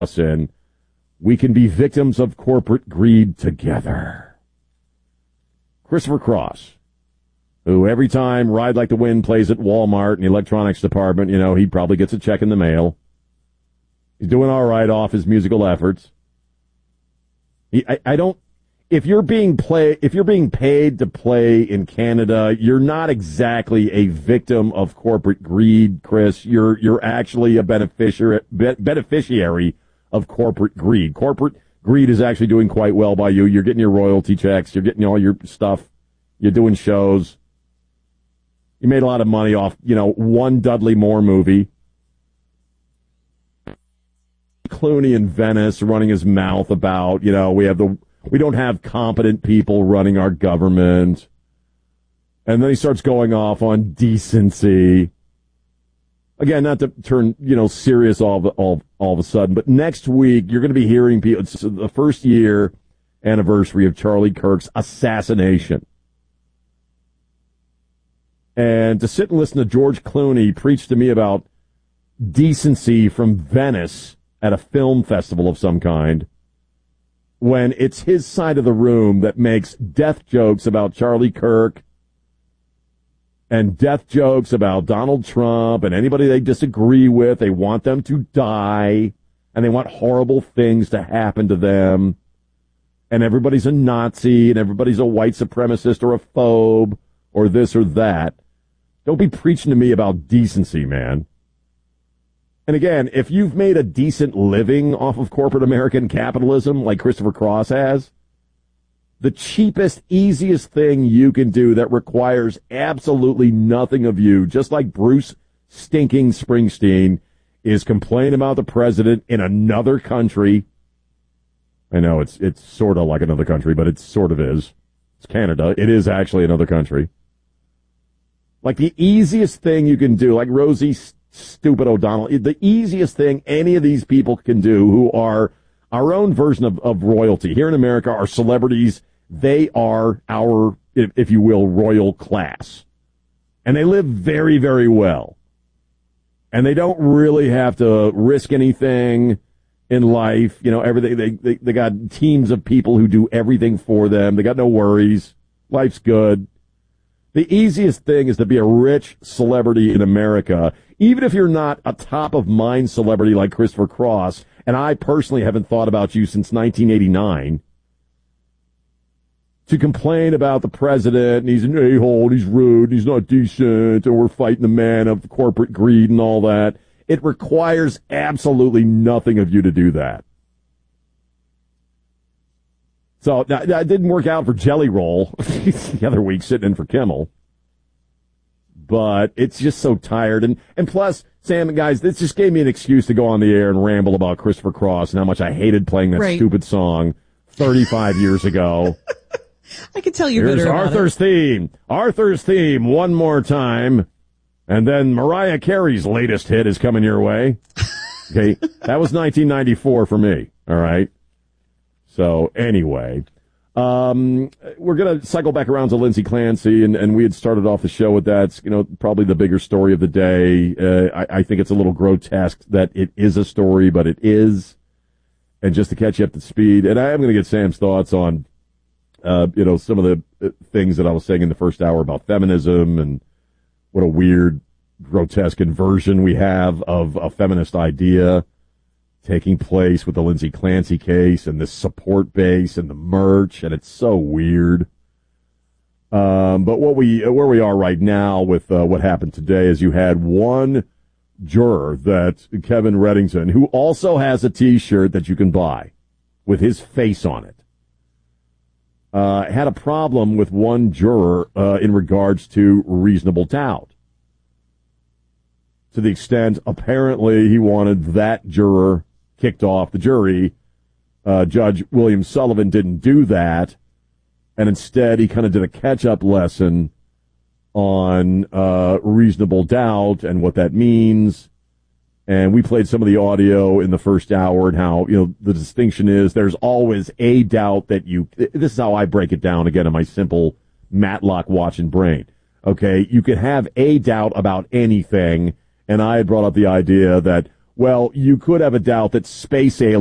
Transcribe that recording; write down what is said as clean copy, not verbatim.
us in. We can be victims of corporate greed together. Christopher Cross, who every time Ride Like the Wind plays at Walmart in the electronics department, he probably gets a check in the mail. He's doing all right off his musical efforts. If you're being paid to play in Canada, you're not exactly a victim of corporate greed, Chris. You're actually a beneficiary of corporate greed. Corporate greed is actually doing quite well by you. You're getting your royalty checks. You're getting all your stuff. You're doing shows. You made a lot of money off, one Dudley Moore movie. Clooney in Venice running his mouth about, we don't have competent people running our government. And then he starts going off on decency. Again, not to turn, serious all of a sudden, but next week you're going to be hearing people. It's the first year anniversary of Charlie Kirk's assassination. And to sit and listen to George Clooney preach to me about decency from Venice at a film festival of some kind, when it's his side of the room that makes death jokes about Charlie Kirk and death jokes about Donald Trump and anybody they disagree with. They want them to die, and they want horrible things to happen to them. And everybody's a Nazi, and everybody's a white supremacist or a phobe or this or that. Don't be preaching to me about decency, man. And again, if you've made a decent living off of corporate American capitalism like Christopher Cross has, the cheapest, easiest thing you can do that requires absolutely nothing of you, just like Bruce stinking Springsteen, is complain about the president in another country. I know it's sort of like another country, but it sort of is. It's Canada. It is actually another country. Like the easiest thing you can do, like Rosie Stupid O'Donnell, the easiest thing any of these people can do who are our own version of royalty. Here in America, our celebrities, they are our, if you will, royal class. And they live very, very well. And they don't really have to risk anything in life. Everything. They got teams of people who do everything for them. They got no worries. Life's good. The easiest thing is to be a rich celebrity in America, even if you're not a top-of-mind celebrity like Christopher Cross, and I personally haven't thought about you since 1989, to complain about the president, and he's an a-hole, and he's rude, and he's not decent, and we're fighting the man of corporate greed and all that. It requires absolutely nothing of you to do that. So that didn't work out for Jelly Roll the other week sitting in for Kimmel. But it's just so tired. And plus, Sam and guys, this just gave me an excuse to go on the air and ramble about Christopher Cross and how much I hated playing that stupid song 35 years ago. I can tell you're bitter about Arthur's theme. Arthur's theme one more time. And then Mariah Carey's latest hit is coming your way. Okay, that was 1994 for me. All right. So anyway, we're going to cycle back around to Lindsey Clancy, and we had started off the show with that. It's, probably the bigger story of the day. I think it's a little grotesque that it is a story, but it is. And just to catch you up to speed, and I am going to get Sam's thoughts on, some of the things that I was saying in the first hour about feminism and what a weird, grotesque inversion we have of a feminist idea taking place with the Lindsey Clancy case and this support base and the merch, and it's so weird. But where we are right now with what happened today is you had one juror, that Kevin Reddington, who also has a T-shirt that you can buy with his face on it, had a problem with one juror in regards to reasonable doubt. To the extent, apparently, he wanted that juror kicked off the jury. Judge William Sullivan didn't do that, and instead he kind of did a catch-up lesson on reasonable doubt and what that means. And we played some of the audio in the first hour and how, the distinction is there's always a doubt that this is how I break it down again in my simple Matlock watching brain. Okay, you could have a doubt about anything, and I had brought up the idea that well, you could have a doubt that space aliens